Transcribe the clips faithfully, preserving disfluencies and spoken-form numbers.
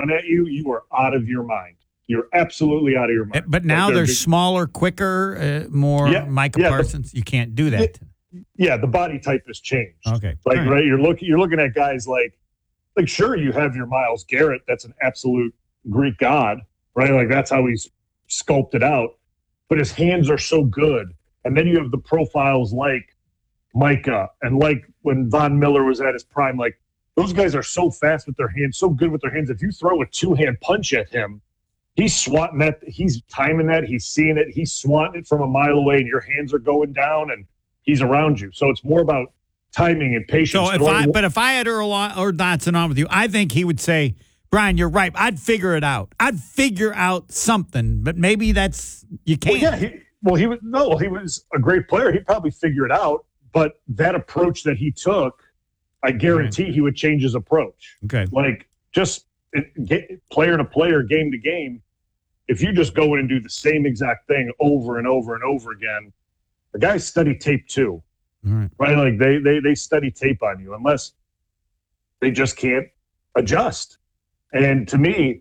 run at you, you are out of your mind. You're absolutely out of your mind. But now like they're, they're smaller, quicker, uh, more yeah, Micah yeah, Parsons. The, you can't do that. It, yeah, the body type has changed. Okay, like right. right, you're looking you're looking at guys like like sure you have your Myles Garrett. That's an absolute Greek god, right? Like that's how he's sculpted out. But his hands are so good, and then you have the profiles like Micah and like when Von Miller was at his prime. Like those guys are so fast with their hands, so good with their hands. If you throw a two hand punch at him, he's swatting that. He's timing that. He's seeing it. He's swatting it from a mile away, and your hands are going down, and he's around you. So it's more about timing and patience. So if I, but if I had Earl or Dotson on with you, I think he would say, Brian, you're right. I'd figure it out. I'd figure out something, but maybe that's you can't. Well, yeah. He, well, he was no. He was a great player. He'd probably figure it out. But that approach that he took, I guarantee right. he would change his approach. Okay, like just it, get, player to player, game to game. If you just go in and do the same exact thing over and over and over again, the guys study tape too, right? right? Like they they they study tape on you unless they just can't adjust. And to me,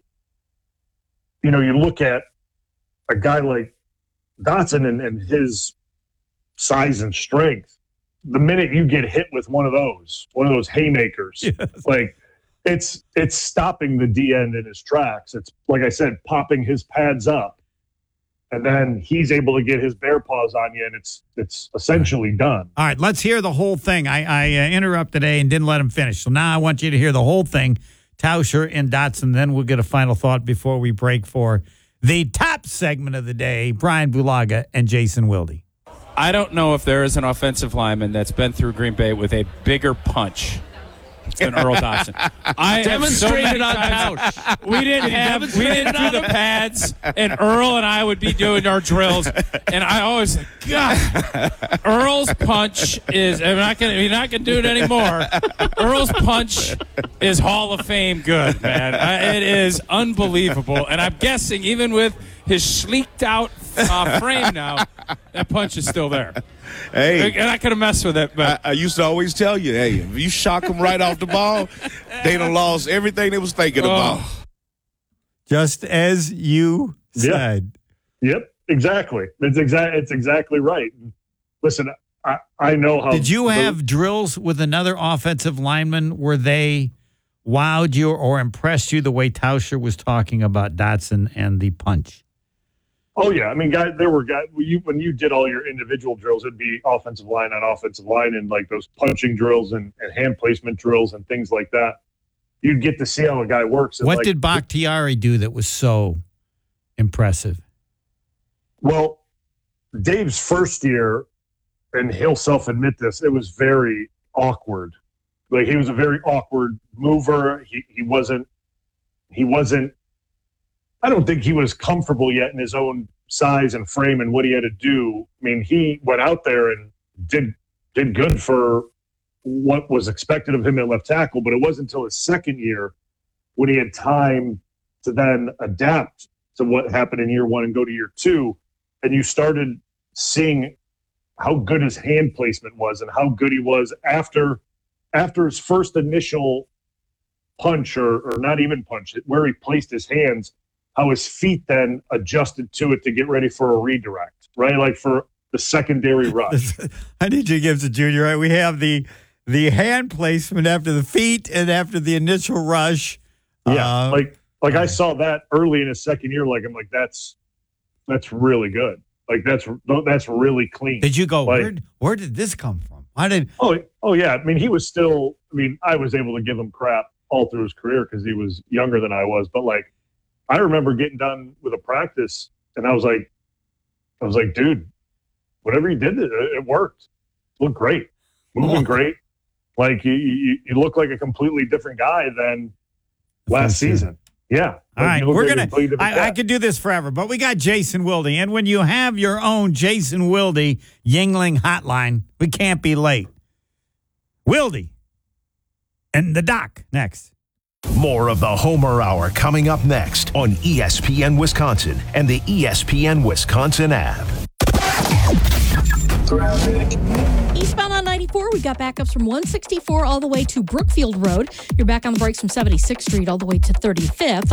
you know, you look at a guy like Dotson and, and his size and strength. The minute you get hit with one of those, one of those haymakers, yes. like it's it's stopping the D end in his tracks. It's like I said, popping his pads up, and then he's able to get his bear paws on you, and it's it's essentially done. All right, let's hear the whole thing. I, I uh, interrupted A and didn't let him finish, so now I want you to hear the whole thing. Tauscher and Dotson. Then we'll get a final thought before we break for the top segment of the day. Brian Bulaga and Jason Wilde. I don't know if there is an offensive lineman that's been through Green Bay with a bigger punch than Earl Dotson. I demonstrated on couch. We didn't have we didn't do the pads, and Earl and I would be doing our drills, and I always God, Earl's punch is. I'm not gonna. You're not gonna do it anymore. Earl's punch is Hall of Fame good, man. I, it is unbelievable, and I'm guessing even with his sleeked out uh, frame now, that punch is still there. Hey, and I could have messed with it, but I, I used to always tell you, hey, if you shock them right off the ball, they done lost everything they was thinking oh. about. Just as you said. Yep, yep exactly. It's exact. It's exactly right. Listen, I, I know how. Did you have the, drills with another offensive lineman where they wowed you or impressed you the way Tauscher was talking about Dotson and the punch? Oh, yeah. I mean, guys, there were guys, when you, when you did all your individual drills, it'd be offensive line on offensive line and like those punching drills and, and hand placement drills and things like that. You'd get to see how a guy works. What like, did Bakhtiari do that was so impressive? Well, Dave's first year, and he'll self-admit this, it was very awkward. Like, he was a very awkward mover. He, he wasn't, he wasn't, I don't think he was comfortable yet in his own size and frame and what he had to do. I mean, he went out there and did did good for what was expected of him at left tackle, but it wasn't until his second year when he had time to then adapt to what happened in year one and go to year two, and you started seeing how good his hand placement was and how good he was after after his first initial punch or, or not even punch, where he placed his hands, how his feet then adjusted to it to get ready for a redirect, right? Like for the secondary rush. I need you to give to Junior, right? We have the the hand placement after the feet and after the initial rush. Yeah, uh, like like I saw that early in his second year. Like I'm like, that's that's really good. Like that's that's really clean. Did you go, like, where, where did this come from? Why did? Oh, oh yeah. I mean, he was still, I mean, I was able to give him crap all through his career because he was younger than I was. But like, I remember getting done with a practice and I was like, I was like, dude, whatever you did, it, it worked. Looked great. Moving oh. great. Like you, you, you look like a completely different guy than last season. Yeah. All like right. We're going to, I, I could do this forever, but we got Jason Wilde. And when you have your own Jason Wilde Yuengling hotline, we can't be late. Wilde and the doc next. More of the Homer Hour coming up next on E S P N Wisconsin and the E S P N Wisconsin app. Eastbound on ninety-four, we got backups from one sixty-four all the way to Brookfield Road. You're back on the brakes from seventy-sixth Street all the way to thirty-fifth.